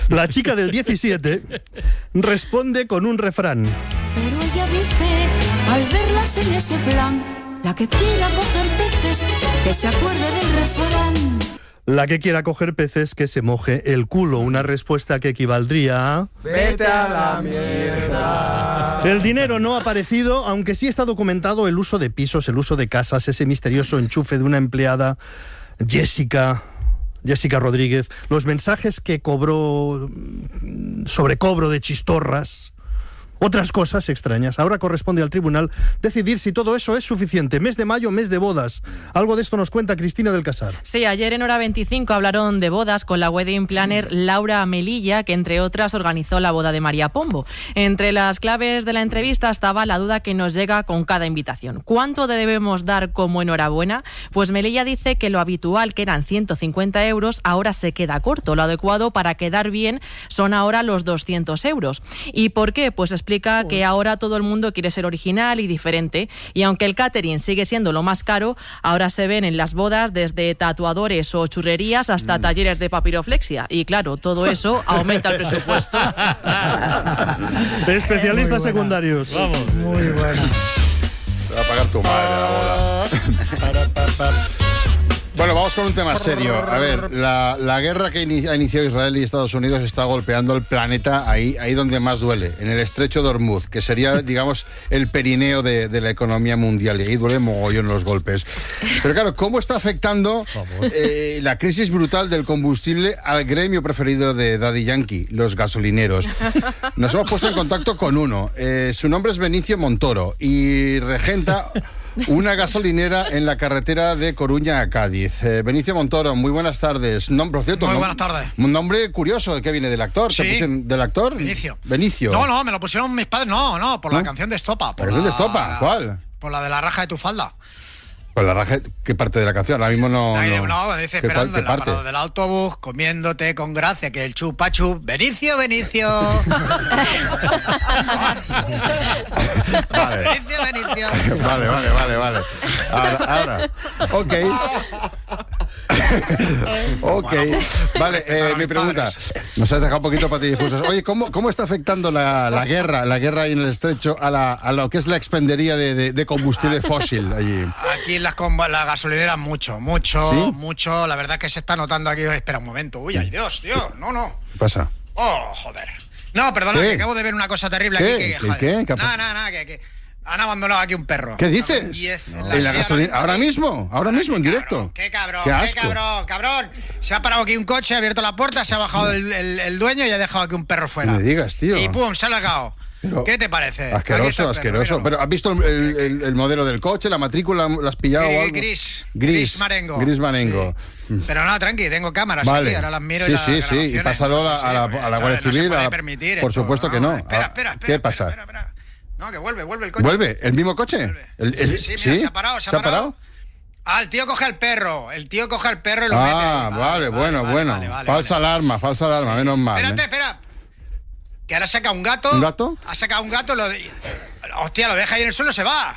La chica del 17 responde con un refrán. Pero ella dice, al verlas en ese plan, la que quiera coger peces, que se acuerde del refrán. La que quiera coger peces, que se moje el culo. Una respuesta que equivaldría a... ¡Vete a la mierda! El dinero no ha aparecido, aunque sí está documentado el uso de pisos, el uso de casas, ese misterioso enchufe de una empleada, Jessica Rodríguez, los mensajes que cobró, sobrecobro de chistorras, otras cosas extrañas. Ahora corresponde al tribunal decidir si todo eso es suficiente. Mes de mayo, mes de bodas. Algo de esto nos cuenta Cristina del Casar. Sí, ayer en Hora 25 hablaron de bodas con la wedding planner Laura Melilla, que entre otras organizó la boda de María Pombo. Entre las claves de la entrevista estaba la duda que nos llega con cada invitación. ¿Cuánto debemos dar como enhorabuena? Pues Melilla dice que lo habitual, que eran 150 euros, ahora se queda corto. Lo adecuado para quedar bien son ahora los 200 euros. ¿Y por qué? Pues explica que ahora todo el mundo quiere ser original y diferente, y aunque el catering sigue siendo lo más caro, ahora se ven en las bodas desde tatuadores o churrerías hasta talleres de papiroflexia, y claro, todo eso aumenta el presupuesto. Especialistas secundarios. Vamos. Muy bueno. Te va a pagar tu madre la boda. Bueno, vamos con un tema serio. A ver, la guerra que ha iniciado Israel y Estados Unidos está golpeando el planeta ahí donde más duele, en el estrecho de Hormuz, que sería, digamos, el perineo de la economía mundial. Y ahí duele mogollón los golpes. Pero claro, ¿cómo está afectando la crisis brutal del combustible al gremio preferido de Daddy Yankee, los gasolineros? Nos hemos puesto en contacto con uno. Su nombre es Benicio Montoro y regenta una gasolinera en la carretera de Coruña a Cádiz. Benicio Montoro, muy buenas tardes. Por cierto, muy buenas tardes. Un nombre curioso, ¿de qué viene? ¿Del actor? Sí. ¿Del actor? Benicio. No, me lo pusieron mis padres. No, por la canción de Estopa. ¿La canción de Estopa? ¿Cuál? Por la de la raja de tu falda. Pues la raja, ¿qué parte de la canción? Ahora mismo no... No, dice esperando en la parada del autobús, comiéndote con gracia, que el chupa chup. Benicio. Vale. Benicio. Vale. Ahora. Ok. Vale, mi pregunta. Nos has dejado un poquito patidifusos. Oye, ¿cómo está afectando la guerra ahí en el estrecho a lo que es la expendería de combustible fósil allí? Aquí en las gasolineras mucho. ¿Sí? La verdad que se está notando aquí. Espera un momento. Uy, ay Dios, no. ¿Qué pasa? Oh, joder. No, perdona, que acabo de ver una cosa terrible aquí. ¿Qué? Nada, que han abandonado aquí un perro. ¿Qué dices? ¿En la gasolina? ¿Ahora mismo, en directo? Qué cabrón. Se ha parado aquí un coche, ha abierto la puerta, se ha bajado el dueño y ha dejado aquí un perro fuera. No me digas, tío. Y pum, se ha largado. Pero ¿qué te parece? Asqueroso. Pero ¿has visto el modelo del coche, la matrícula, la has pillado o algo? Gris Marengo. Gris Marengo. Sí. Pero no, tranqui, tengo cámaras aquí, ahora las miro Sí, y pásalo a la Guardia Civil. No se puede permitir por supuesto que no. Espera. ¿Qué pasa? Espera. No, que vuelve el coche. ¿Vuelve? ¿El mismo coche? Mira, se ha parado. ¿Se ha parado? El tío coge al perro. El tío coge al perro y lo mete. Vale, bueno. Falsa alarma, menos mal. Espera. Que ahora saca un gato. ¿Un gato? Ha sacado un gato, hostia, lo deja ahí en el suelo, se va.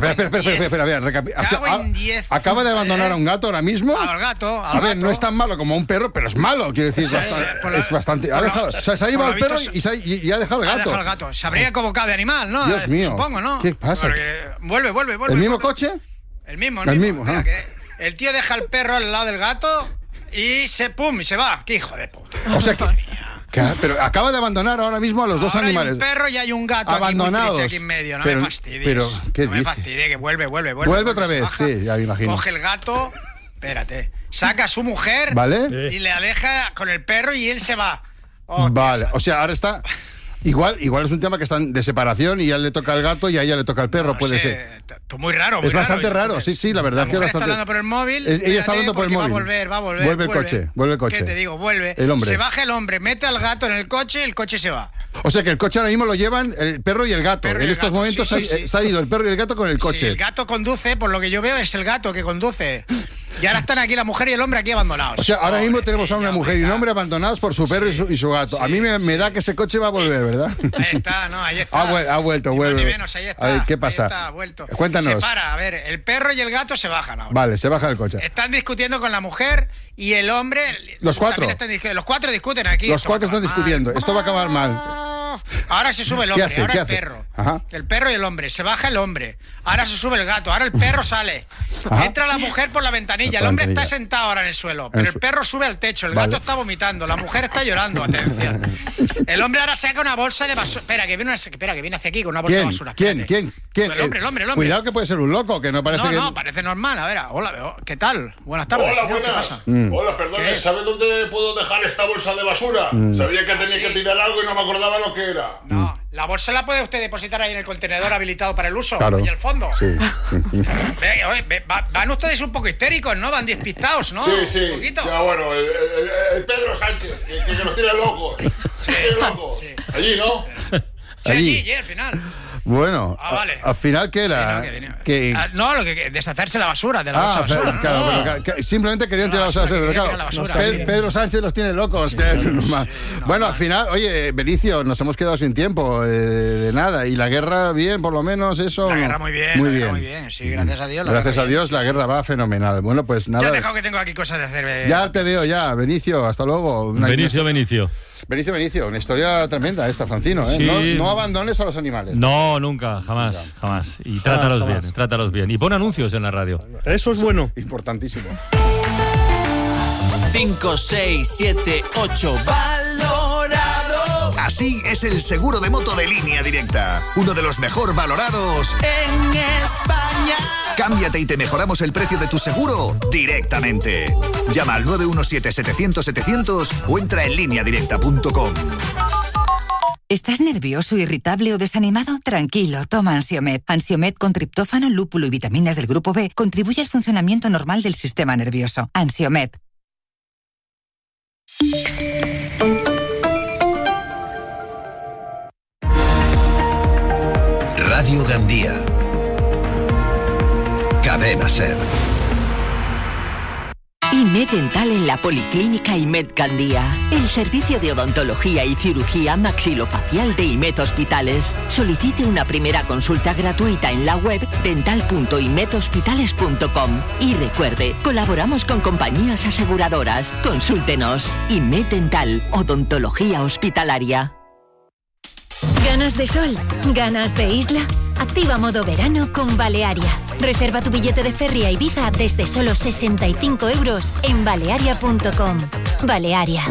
Espera. ¿Acaba de abandonar a un gato ahora mismo? Al gato. A ver, no es tan malo como un perro, pero es malo, quiero decir. Es bastante. Se ha ido al perro y ha dejado el gato. Ha dejado el gato. Se habría equivocado de animal, ¿no? Dios mío. Supongo, ¿no? ¿Qué pasa? Vuelve. ¿El mismo coche? El mismo. Mira, el tío deja al perro al lado del gato y se va. ¡Qué hijo de puta! O sea que... Pero acaba de abandonar ahora mismo a los dos animales. Hay un perro y hay un gato abandonados aquí en medio. No me fastidies. Pero, ¿qué no me fastidies, que vuelve. Vuelve otra vez, baja, sí, ya me imagino. Coge el gato, espérate, saca a su mujer, ¿vale? Y le aleja con el perro y él se va. Vale, o sea, ahora está... Igual es un tema que están de separación y a él le toca el gato y a ella le toca el perro, puede ser. Muy raro. Es bastante raro, sí, la verdad. La mujer está hablando por el móvil. Ella está hablando por el móvil. Va a volver. Vuelve el coche. ¿Qué te digo? Vuelve. El hombre. Se baja el hombre, mete al gato en el coche y el coche se va. O sea que el coche ahora mismo lo llevan el perro y el gato. En estos momentos se ha ido el perro y el gato con el coche. Sí, el gato conduce, por lo que yo veo es el gato que conduce. Y ahora están aquí la mujer y el hombre aquí abandonados. O sea, ahora mismo tenemos a una mujer y un hombre abandonados por su perro y su gato. Sí, a mí me da que ese coche va a volver, ¿verdad? Ahí está, no, ahí está. Ha vuelto, vuelve. Ni menos, ahí está. A ver, ¿qué pasa? Ahí está, ha vuelto. Cuéntanos. Se para, a ver, el perro y el gato se bajan ahora. Vale, se baja el coche. Están discutiendo con la mujer y el hombre... Los cuatro. Los cuatro discuten aquí. Los cuatro están discutiendo. Esto va a acabar mal. Ahora se sube el hombre, ahora el perro. Ajá. El perro y el hombre. Se baja el hombre. Ahora se sube el gato. Ahora el perro sale. Ajá. Entra la mujer por la ventanilla. El hombre está sentado ahora en el suelo. Pero el perro sube al techo. El gato está vomitando. La mujer está llorando. Atención. El hombre ahora saca una bolsa de basura. Espera, que viene hacia aquí con una bolsa de basura. ¿Quién? El hombre. Cuidado que puede ser un loco, que no parece que... No, parece normal. A ver, hola, ¿qué tal? Buenas tardes. Hola, señor, buenas. ¿qué pasa? Hola, perdone, ¿sabe dónde puedo dejar esta bolsa de basura? Sabía que tenía que tirar algo y no me acordaba lo que era. No, la bolsa la puede usted depositar ahí en el contenedor habilitado para el uso. Claro. Y el fondo. Sí. Van ustedes un poco histéricos, ¿no? Van despistados, ¿no? Sí. Un poquito. Ya, bueno, el Pedro Sánchez, que nos tiene locos. Sí. Sí. Allí, ¿no? Sí, allí, al final. Bueno, vale. al final, ¿qué era? Lo que deshacerse la basura de la bolsa de basura. Claro, pero simplemente querían tirar la basura. Pedro Sánchez los tiene locos. Bueno, al final, oye, Benicio, nos hemos quedado sin tiempo de nada. Y la guerra, bien, por lo menos, eso. La guerra muy bien. Muy bien. Sí, gracias a Dios. Gracias a Dios, la guerra va fenomenal. Bueno, pues nada. Ya he dejado que tengo aquí cosas de hacer. Ya te veo, Benicio, hasta luego. Benicio, una historia tremenda esta, Francino, ¿eh? Sí. No abandones a los animales. No, nunca, jamás. Y trátalos bien. Y pon anuncios en la radio. Eso es bueno. Importantísimo. 5, 6, 7, 8, valorado. Así es el seguro de moto de Línea Directa. Uno de los mejor valorados en España. Cámbiate y te mejoramos el precio de tu seguro directamente. Llama al 917-700-700 o entra en lineadirecta.com. ¿Estás nervioso, irritable o desanimado? Tranquilo, toma Ansiomed. Ansiomed con triptófano, lúpulo y vitaminas del grupo B contribuye al funcionamiento normal del sistema nervioso. Ansiomed. Radio Gandía. Cadena Ser. IMED Dental en la Policlínica IMED Gandía. El servicio de odontología y cirugía maxilofacial de IMED Hospitales. Solicite una primera consulta gratuita en la web dental.imedhospitales.com. Y recuerde, colaboramos con compañías aseguradoras. Consúltenos. IMED Dental, odontología hospitalaria. ¿Ganas de sol? ¿Ganas de isla? Activa modo verano con Balearia. Reserva tu billete de ferry a Ibiza desde solo 65 € en balearia.com. Balearia.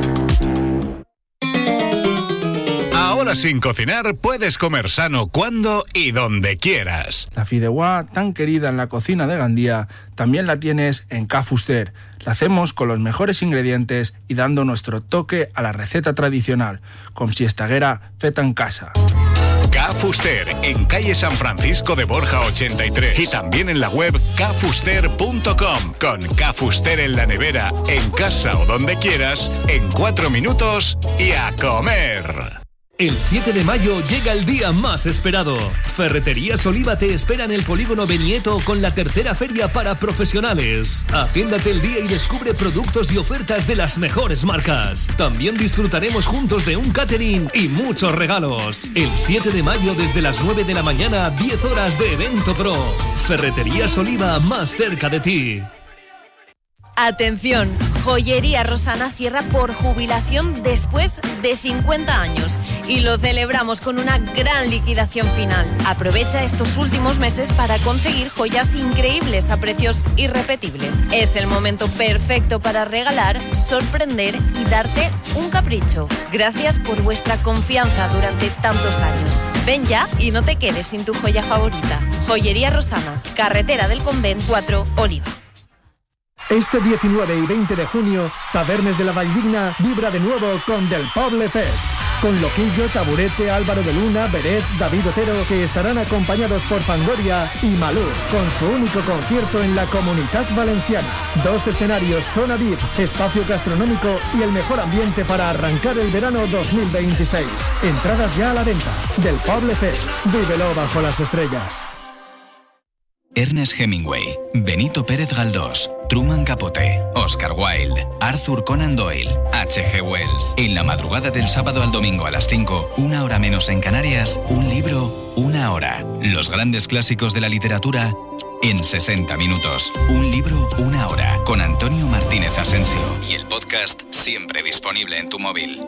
Ahora sin cocinar puedes comer sano cuando y donde quieras. La fideuá tan querida en la cocina de Gandía también la tienes en Ca Fuster. La hacemos con los mejores ingredientes y dando nuestro toque a la receta tradicional, com si estaguera feta en casa. Ca Fuster, en calle San Francisco de Borja 83 y también en la web cafuster.com. Con Ca Fuster en la nevera, en casa o donde quieras, en 4 minutos y a comer. El 7 de mayo llega el día más esperado. Ferreterías Oliva te espera en el Polígono Benieto con la tercera feria para profesionales. Agéndate el día y descubre productos y ofertas de las mejores marcas. También disfrutaremos juntos de un catering y muchos regalos. El 7 de mayo desde las 9 de la mañana, 10 horas de evento pro. Ferreterías Oliva, más cerca de ti. Atención, Joyería Rosana cierra por jubilación después de 50 años y lo celebramos con una gran liquidación final. Aprovecha estos últimos meses para conseguir joyas increíbles a precios irrepetibles. Es el momento perfecto para regalar, sorprender y darte un capricho. Gracias por vuestra confianza durante tantos años. Ven ya y no te quedes sin tu joya favorita. Joyería Rosana, Carretera del Convent 4, Oliva. Este 19 y 20 de junio, Tabernes de la Valldigna vibra de nuevo con Del Poble Fest. Con Loquillo, Taburete, Álvaro de Luna, Beret, David Otero, que estarán acompañados por Fangoria y Malú, con su único concierto en la Comunitat Valenciana. 2 escenarios, zona VIP, espacio gastronómico y el mejor ambiente para arrancar el verano 2026. Entradas ya a la venta. Del Poble Fest. Vívelo bajo las estrellas. Ernest Hemingway, Benito Pérez Galdós, Truman Capote, Oscar Wilde, Arthur Conan Doyle, H.G. Wells. En la madrugada del sábado al domingo a las 5, 1 hora menos en Canarias, un libro, 1 hora. Los grandes clásicos de la literatura en 60 minutos. Un libro, 1 hora. Con Antonio Martínez Asensio. Y el podcast siempre disponible en tu móvil.